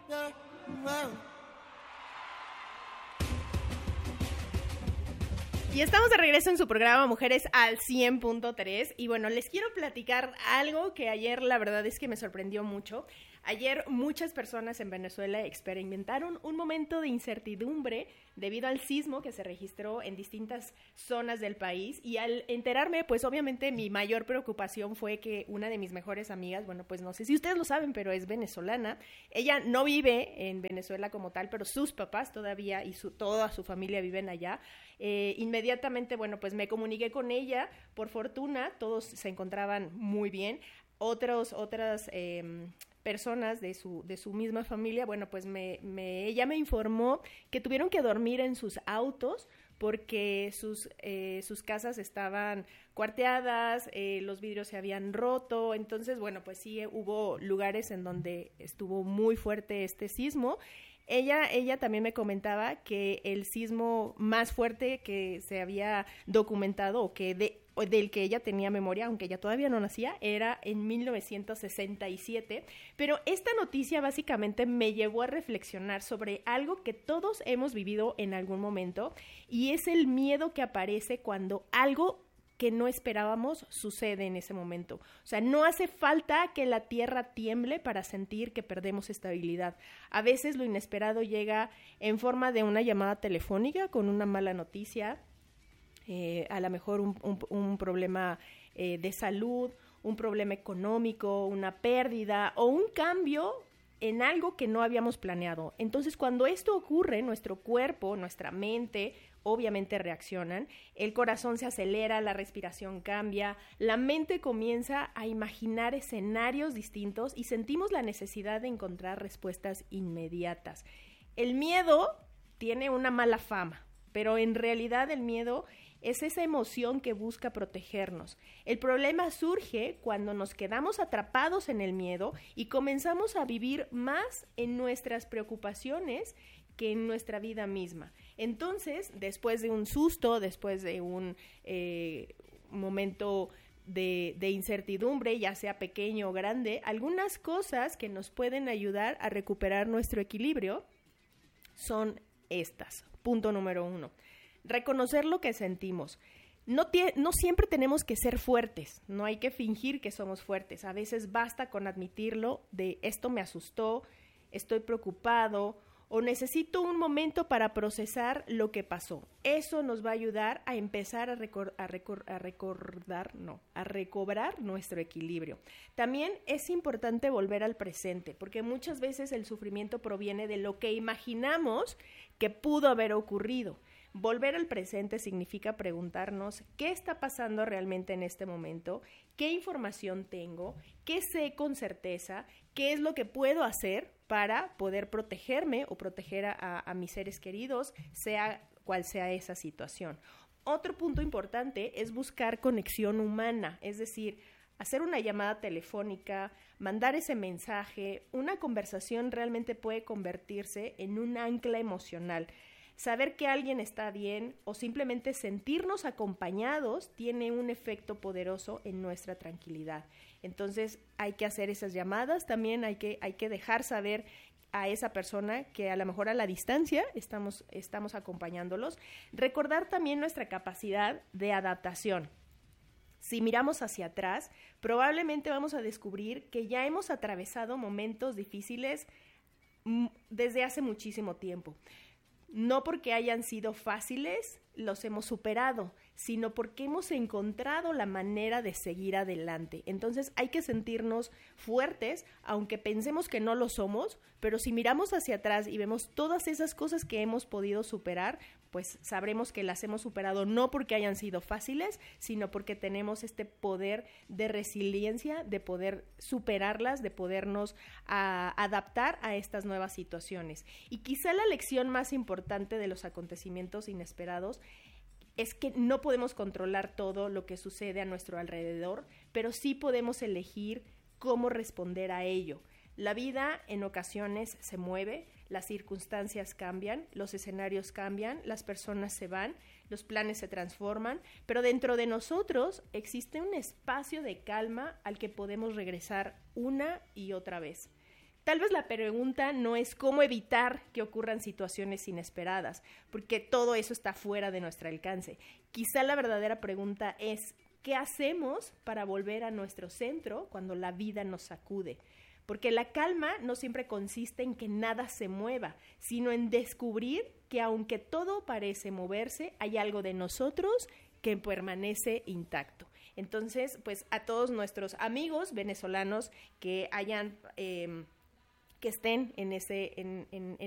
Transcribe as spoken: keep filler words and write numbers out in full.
Y estamos de regreso en su programa Mujeres al cien punto tres y bueno, les quiero platicar algo que ayer la verdad es que me sorprendió mucho. Ayer muchas personas en Venezuela experimentaron un momento de incertidumbre debido al sismo que se registró en distintas zonas del país y al enterarme, pues obviamente mi mayor preocupación fue que una de mis mejores amigas, bueno, pues no sé si ustedes lo saben, pero es venezolana. Ella no vive en Venezuela como tal, pero sus papás todavía y su, toda su familia viven allá. Eh, inmediatamente, bueno, pues me comuniqué con ella, por fortuna, todos se encontraban muy bien. Otros, otras... Eh, personas de su, de su misma familia, bueno, pues me, me, ella me informó que tuvieron que dormir en sus autos porque sus, eh, sus casas estaban cuarteadas, eh, los vidrios se habían roto, entonces, bueno, pues sí hubo lugares en donde estuvo muy fuerte este sismo. Ella, ella también me comentaba que el sismo más fuerte que se había documentado o que de del que ella tenía memoria, aunque ella todavía no nacía, era en mil novecientos sesenta y siete, pero esta noticia básicamente me llevó a reflexionar sobre algo que todos hemos vivido en algún momento, y es el miedo que aparece cuando algo que no esperábamos sucede en ese momento. O sea, no hace falta que la tierra tiemble para sentir que perdemos estabilidad. A veces lo inesperado llega en forma de una llamada telefónica con una mala noticia, Eh, a lo mejor un, un, un problema eh, de salud, un problema económico, una pérdida o un cambio en algo que no habíamos planeado. Entonces, cuando esto ocurre, nuestro cuerpo, nuestra mente, obviamente reaccionan, el corazón se acelera, la respiración cambia, la mente comienza a imaginar escenarios distintos y sentimos la necesidad de encontrar respuestas inmediatas. El miedo tiene una mala fama, pero en realidad el miedo es esa emoción que busca protegernos. El problema surge cuando nos quedamos atrapados en el miedo y comenzamos a vivir más en nuestras preocupaciones que en nuestra vida misma. Entonces, después de un susto, después de un eh, momento de, de incertidumbre, ya sea pequeño o grande, algunas cosas que nos pueden ayudar a recuperar nuestro equilibrio son estas. Punto número uno. Reconocer lo que sentimos. No, tie- no siempre tenemos que ser fuertes, no hay que fingir que somos fuertes. A veces basta con admitirlo de esto me asustó, estoy preocupado o necesito un momento para procesar lo que pasó. Eso nos va a ayudar a empezar a, recor- a, recor- a recordar, no, a recobrar nuestro equilibrio. También es importante volver al presente, porque muchas veces el sufrimiento proviene de lo que imaginamos que pudo haber ocurrido. Volver al presente significa preguntarnos qué está pasando realmente en este momento, qué información tengo, qué sé con certeza, qué es lo que puedo hacer para poder protegerme o proteger a, a mis seres queridos, sea cual sea esa situación. Otro punto importante es buscar conexión humana, es decir, hacer una llamada telefónica, mandar ese mensaje. Una conversación realmente puede convertirse en un ancla emocional. Saber que alguien está bien o simplemente sentirnos acompañados tiene un efecto poderoso en nuestra tranquilidad. Entonces hay que hacer esas llamadas, también hay que, hay que dejar saber a esa persona que a lo mejor a la distancia estamos, estamos acompañándolos. Recordar también nuestra capacidad de adaptación. Si miramos hacia atrás, probablemente vamos a descubrir que ya hemos atravesado momentos difíciles desde hace muchísimo tiempo. No porque hayan sido fáciles, los hemos superado, sino porque hemos encontrado la manera de seguir adelante. Entonces hay que sentirnos fuertes, aunque pensemos que no lo somos, pero si miramos hacia atrás y vemos todas esas cosas que hemos podido superar, pues sabremos que las hemos superado no porque hayan sido fáciles, sino porque tenemos este poder de resiliencia, de poder superarlas, de podernos a, adaptar a estas nuevas situaciones. Y quizá la lección más importante de los acontecimientos inesperados es que no podemos controlar todo lo que sucede a nuestro alrededor, pero sí podemos elegir cómo responder a ello. La vida en ocasiones se mueve, las circunstancias cambian, los escenarios cambian, las personas se van, los planes se transforman, pero dentro de nosotros existe un espacio de calma al que podemos regresar una y otra vez. Tal vez la pregunta no es cómo evitar que ocurran situaciones inesperadas, porque todo eso está fuera de nuestro alcance. Quizá la verdadera pregunta es, ¿qué hacemos para volver a nuestro centro cuando la vida nos sacude? Porque la calma no siempre consiste en que nada se mueva, sino en descubrir que aunque todo parece moverse, hay algo de nosotros que permanece intacto. Entonces, pues a todos nuestros amigos venezolanos que hayan... Eh, que estén en ese en, en,